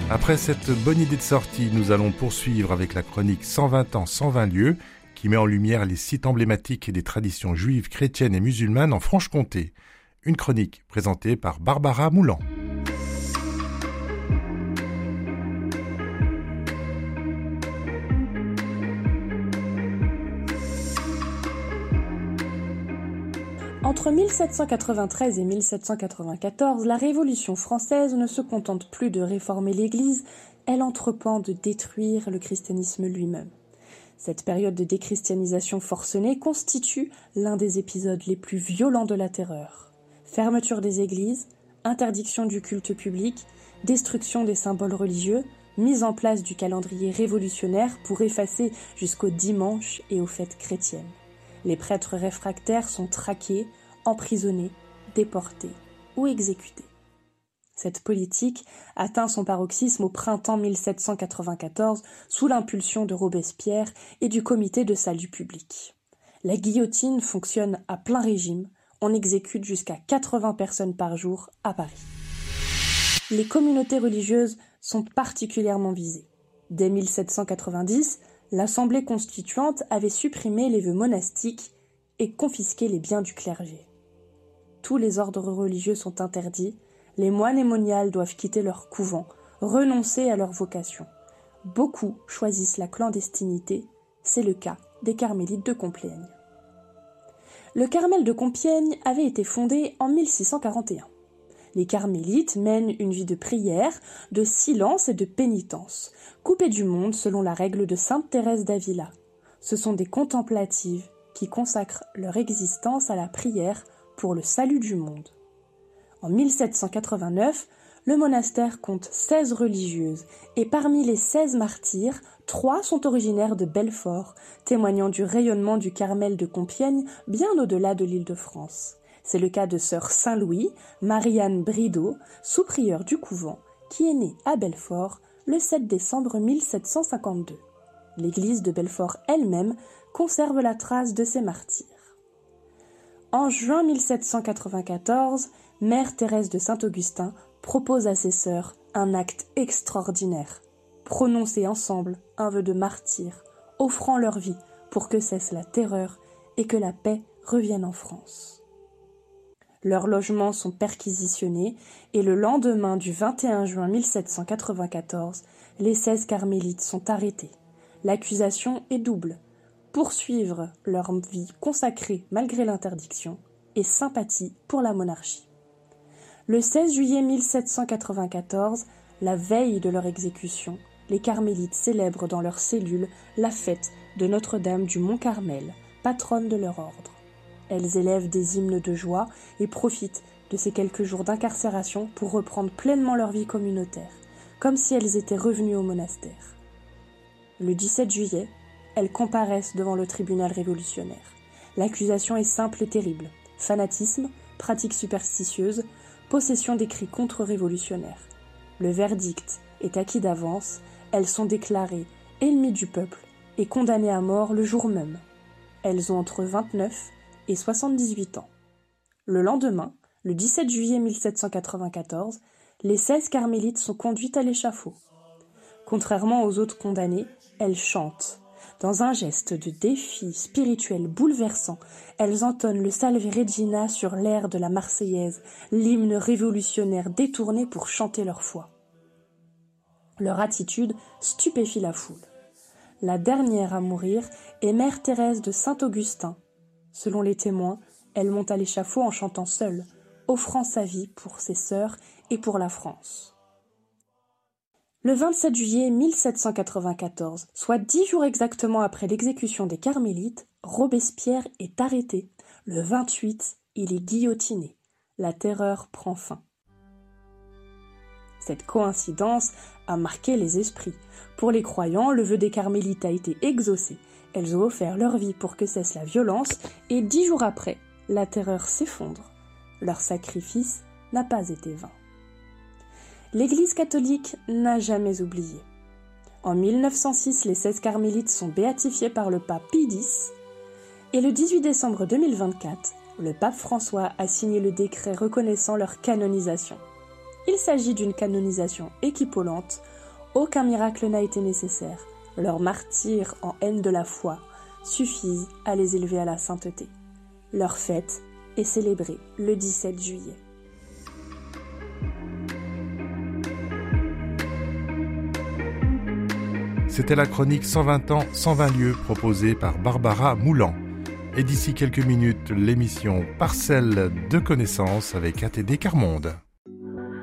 Après cette bonne idée de sortie, nous allons poursuivre avec la chronique 120 ans, 120 lieux, qui met en lumière les sites emblématiques des traditions juives, chrétiennes et musulmanes en Franche-Comté. Une chronique présentée par Barbara Moulan. Entre 1793 et 1794, la Révolution française ne se contente plus de réformer l'Église, elle entreprend de détruire le christianisme lui-même. Cette période de déchristianisation forcenée constitue l'un des épisodes les plus violents de la terreur. Fermeture des églises, interdiction du culte public, destruction des symboles religieux, mise en place du calendrier révolutionnaire pour effacer jusqu'au dimanche et aux fêtes chrétiennes. Les prêtres réfractaires sont traqués, emprisonnés, déportés ou exécutés. Cette politique atteint son paroxysme au printemps 1794 sous l'impulsion de Robespierre et du Comité de salut public. La guillotine fonctionne à plein régime, on exécute jusqu'à 80 personnes par jour à Paris. Les communautés religieuses sont particulièrement visées. Dès 1790, l'Assemblée constituante avait supprimé les vœux monastiques et confisqué les biens du clergé. Tous les ordres religieux sont interdits, les moines et moniales doivent quitter leur couvent, renoncer à leur vocation. Beaucoup choisissent la clandestinité, c'est le cas des carmélites de Compiègne. Le Carmel de Compiègne avait été fondé en 1641. Les carmélites mènent une vie de prière, de silence et de pénitence, coupés du monde selon la règle de sainte Thérèse d'Avila. Ce sont des contemplatives qui consacrent leur existence à la prière pour le salut du monde. En 1789, le monastère compte 16 religieuses et parmi les 16 martyrs, 3 sont originaires de Belfort, témoignant du rayonnement du Carmel de Compiègne bien au-delà de l'Île-de-France. C'est le cas de sœur Saint-Louis, Marie-Anne Brideau, sous-prieure du couvent, qui est née à Belfort le 7 décembre 1752. L'église de Belfort elle-même conserve la trace de ces martyrs. En juin 1794, Mère Thérèse de Saint-Augustin propose à ses sœurs un acte extraordinaire, prononcer ensemble un vœu de martyr, offrant leur vie pour que cesse la terreur et que la paix revienne en France. Leurs logements sont perquisitionnés et le lendemain du 21 juin 1794, les 16 carmélites sont arrêtés. L'accusation est double, poursuivre leur vie consacrée malgré l'interdiction et sympathie pour la monarchie. Le 16 juillet 1794, la veille de leur exécution, les carmélites célèbrent dans leur cellule la fête de Notre-Dame du Mont-Carmel, patronne de leur ordre. Elles élèvent des hymnes de joie et profitent de ces quelques jours d'incarcération pour reprendre pleinement leur vie communautaire, comme si elles étaient revenues au monastère. Le 17 juillet, elles comparaissent devant le tribunal révolutionnaire. L'accusation est simple et terrible. Fanatisme, pratiques superstitieuses, possession d'écrits contre-révolutionnaires. Le verdict est acquis d'avance, elles sont déclarées ennemies du peuple et condamnées à mort le jour même. Elles ont entre 29 et 78 ans. Le lendemain, le 17 juillet 1794, les 16 carmélites sont conduites à l'échafaud. Contrairement aux autres condamnées, elles chantent. Dans un geste de défi spirituel bouleversant, elles entonnent le Salve Regina sur l'air de la Marseillaise, l'hymne révolutionnaire détourné pour chanter leur foi. Leur attitude stupéfie la foule. La dernière à mourir est Mère Thérèse de Saint-Augustin. Selon les témoins, elle monte à l'échafaud en chantant seule, offrant sa vie pour ses sœurs et pour la France. Le 27 juillet 1794, soit 10 jours exactement après l'exécution des carmélites, Robespierre est arrêté. Le 28, il est guillotiné. La terreur prend fin. Cette coïncidence a marqué les esprits. Pour les croyants, le vœu des carmélites a été exaucé. Elles ont offert leur vie pour que cesse la violence et 10 jours après, la terreur s'effondre. Leur sacrifice n'a pas été vain. L'Église catholique n'a jamais oublié. En 1906, les 16 carmélites sont béatifiés par le pape Pie X et le 18 décembre 2024, le pape François a signé le décret reconnaissant leur canonisation. Il s'agit d'une canonisation équivalente aucun miracle n'a été nécessaire. Leurs martyrs en haine de la foi suffisent à les élever à la sainteté. Leur fête est célébrée le 17 juillet. C'était la chronique 120 ans, 120 lieux proposée par Barbara Moulan. Et d'ici quelques minutes, l'émission Parcelle de connaissances avec ATD Quart Monde.